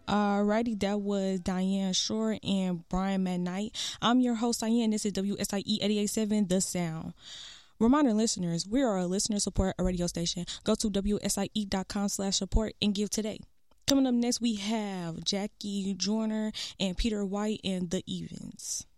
Alrighty, that was Diane Shore and Brian McKnight. I'm your host, Diane. This is WSIE 88.7 The Sound. Reminder listeners, we are a listener support radio station. Go to WSIE.com/support and give today. Coming up next, we have Jackie Joyner and Peter White and The Evens.